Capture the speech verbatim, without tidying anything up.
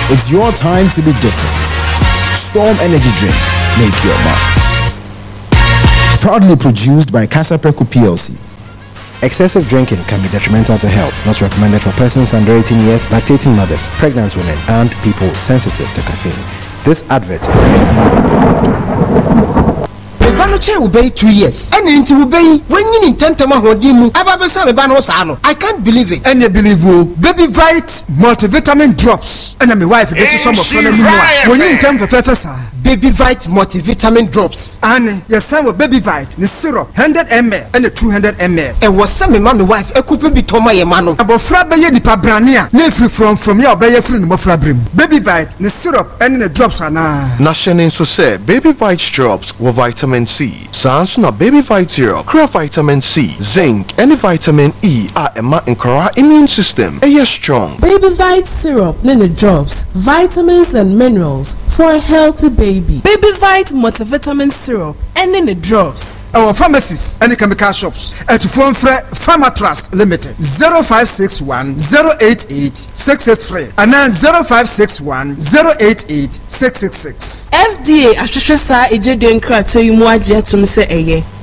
It's your time to be different. Storm Energy Drink. Make your mark. Proudly produced by Casa Preco P L C. Excessive drinking can be detrimental to health. Not recommended for persons under eighteen years, lactating mothers, pregnant women, and people sensitive to caffeine. This advert is N D A approved. Banoche will be two years. And into obey when you intend to Mahodimu, Ababasa Banosano. I can't believe it. And I believe you. Baby Vite multivitamin drops. And I'm my wife. This is some of them. When you intend for Professor Baby Vite multivitamin drops. And your son with Baby Vite, the syrup, one hundred milliliters and the two hundred milliliters. And was some my wife, a couple be Toma Yamano. About Frabaye di Pabrania, nefree from from your Bayer free no Frabrim. Baby Vite, the syrup, and the drops are now. National so say Baby Vite drops with vitamin C. Sans na Baby Vite syrup, clear vitamin C, zinc, and vitamin E are a ma incora immune system. A yes strong. Baby Vite syrup, nene drops, vitamins and minerals for a healthy baby. Baby Vite multivitamin syrup, and nene drops. Our pharmacies and chemical shops at Phone Pharma Trust Limited zero five six one zero eight eight six eight three and then zero five six one zero eight eight six six six. F D A Ashusha Sa Eje Denkra to you more jet to Mister Eye.